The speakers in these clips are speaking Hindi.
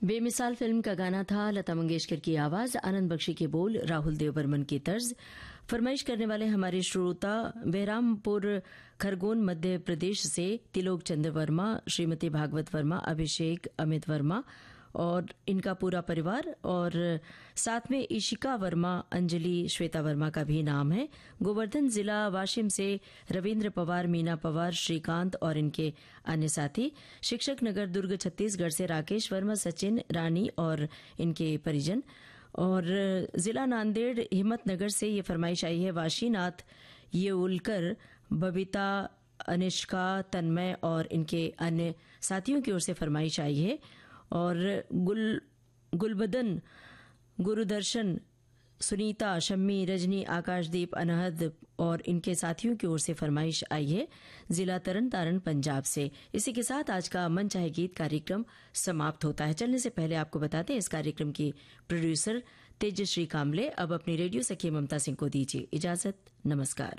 बेमिसाल फिल्म का गाना था, लता मंगेशकर की आवाज, आनंद बख्शी के बोल, राहुल देव बर्मन की तर्ज। फरमाइश करने वाले हमारे श्रोता बहरामपुर खरगोन मध्य प्रदेश से तिलोक चंद्र वर्मा, श्रीमती भागवत वर्मा, अभिषेक अमित वर्मा और इनका पूरा परिवार, और साथ में इशिका वर्मा, अंजलि, श्वेता वर्मा का भी नाम है। गोवर्धन जिला वाशिम से रविंद्र पवार, मीना पवार, श्रीकांत और इनके अन्य साथी। शिक्षक नगर दुर्ग छत्तीसगढ़ से राकेश वर्मा, सचिन, रानी और इनके परिजन। और जिला नांदेड़ हिम्मतनगर से ये फरमाइश आई है वाशीनाथ ये उलकर, बबीता, अनिष्का, तन्मय और इनके अन्य साथियों की ओर से फरमाइश आई है। और गुलबदन, गुरुदर्शन, सुनीता, शम्मी, रजनी, आकाशदीप, अनहद और इनके साथियों की ओर से फरमाइश आई है जिला तरन तारण पंजाब से। इसी के साथ आज का मन चाहे गीत कार्यक्रम समाप्त होता है। चलने से पहले आपको बताते हैं इस कार्यक्रम की प्रोड्यूसर तेजश्री कामले अब अपनी रेडियो सखी ममता सिंह को दीजिए इजाजत। नमस्कार।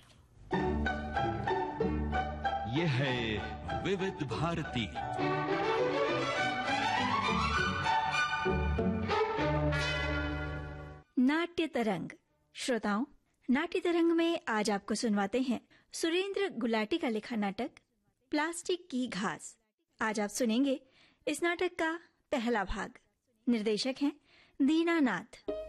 ये है विविध भारती। नाट्य तरंग। श्रोताओं, नाट्य तरंग में आज आपको सुनवाते हैं सुरेंद्र गुलाटी का लिखा नाटक प्लास्टिक की घास। आज आप सुनेंगे इस नाटक का पहला भाग। निर्देशक हैं दीनानाथ।